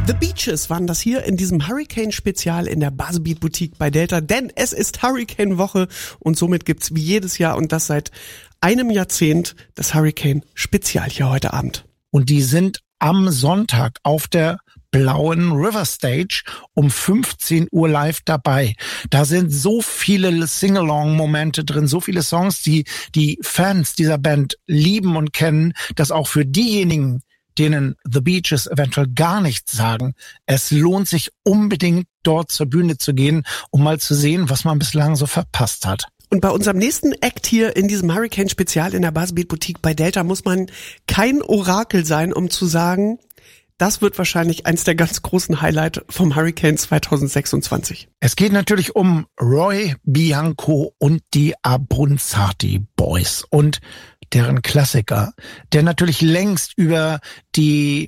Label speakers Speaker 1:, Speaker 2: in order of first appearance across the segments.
Speaker 1: The Beaches waren das hier in diesem Hurricane-Spezial in der Buzzbeat-Boutique bei Delta, denn es ist Hurricane-Woche und somit gibt's wie jedes Jahr und das seit einem Jahrzehnt das Hurricane-Spezial hier heute Abend.
Speaker 2: Und die sind am Sonntag auf der blauen River Stage um 15 Uhr live dabei. Da sind so viele Sing-Along-Momente drin, so viele Songs, die die Fans dieser Band lieben und kennen, dass auch für diejenigen, denen The Beaches eventuell gar nichts sagen, es lohnt sich unbedingt dort zur Bühne zu gehen, um mal zu sehen, was man bislang so verpasst hat.
Speaker 1: Und bei unserem nächsten Act hier in diesem Hurricane-Spezial in der Buzzbeat Boutique bei Delta muss man kein Orakel sein, um zu sagen, das wird wahrscheinlich eins der ganz großen Highlights vom Hurricane 2026.
Speaker 2: Es geht natürlich um Roy Bianco und die Abruzzati Boys und deren Klassiker, der natürlich längst über die,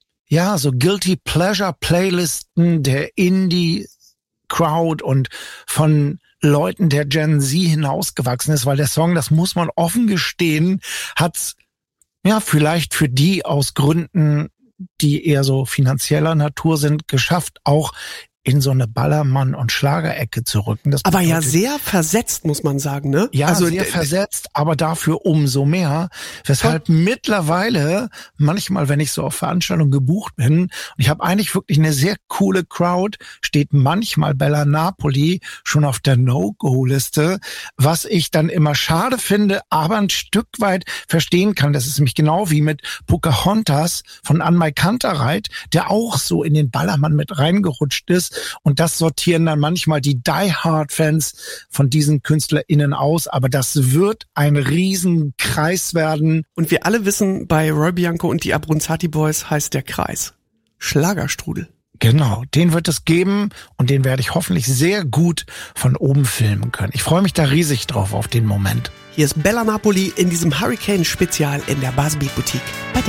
Speaker 2: so Guilty Pleasure Playlisten der Indie Crowd und von Leuten der Gen Z hinausgewachsen ist, weil der Song, das muss man offen gestehen, hat's vielleicht für die aus Gründen, die eher so finanzieller Natur sind, geschafft, auch in so eine Ballermann- und Schlagerecke zu rücken. Das
Speaker 1: aber ja sehr versetzt, muss man sagen, ne?
Speaker 2: Ja, also sehr versetzt, aber dafür umso mehr. Weshalb mittlerweile, manchmal, wenn ich so auf Veranstaltungen gebucht bin, und ich habe eigentlich wirklich eine sehr coole Crowd, steht manchmal Bella Napoli schon auf der No-Go-Liste, was ich dann immer schade finde, aber ein Stück weit verstehen kann. Das ist nämlich genau wie mit Pocahontas von Anmai Kantereit, der auch so in den Ballermann mit reingerutscht ist. Und das sortieren dann manchmal die Die-Hard-Fans von diesen KünstlerInnen aus. Aber das wird ein Riesenkreis werden.
Speaker 1: Und wir alle wissen, bei Roy Bianco und die Abruzzati Boys heißt der Kreis Schlagerstrudel.
Speaker 2: Genau, den wird es geben und den werde ich hoffentlich sehr gut von oben filmen können. Ich freue mich da riesig drauf auf den Moment.
Speaker 1: Hier ist Bella Napoli in diesem Hurricane-Spezial in der Buzzbeat Boutique bei Delta.